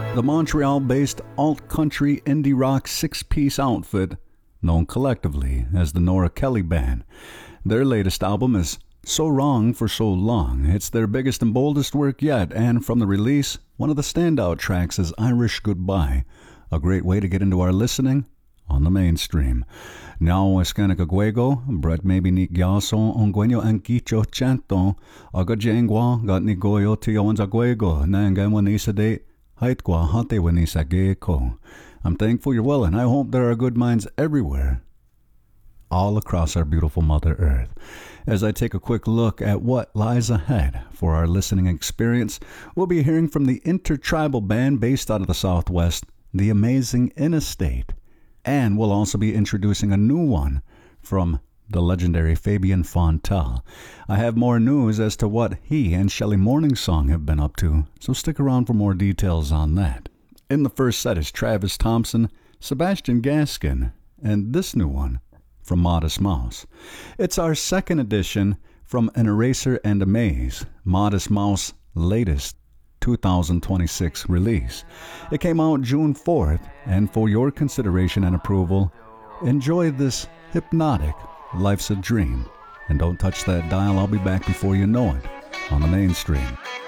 The Montreal-based alt-country indie rock six-piece outfit known collectively as the Nora Kelly Band. Their latest album is So Wrong for So Long. It's their biggest and boldest work yet, and from the release, one of the standout tracks is Irish Goodbye, a great way to get into our listening on the mainstream. Now eskanakaguego, Brett maybe ni gyaso onguenyo ankicho chanto, agajengwa got ni goyo tio onzaguego, nangamwanisa de haitgwa hate wanisa geeko. I'm thankful you're well, and I hope there are good minds everywhere, all across our beautiful Mother Earth. As I take a quick look at what lies ahead for our listening experience, we'll be hearing from the intertribal band based out of the Southwest, the amazing Inestate. And we'll also be introducing a new one from the legendary Fabian Fontel. I have more news as to what he and Shelley Morningsong have been up to, so stick around for more details on that. In the first set is Travis Thompson, Sebastian Gaskin, and this new one from Modest Mouse. It's our second edition from An Eraser and a Maze, Modest Mouse's latest 2026 release. It came out June 4th, and for your consideration and approval, enjoy this hypnotic Life's a Dream. And don't touch that dial, I'll be back before you know it on the mainstream.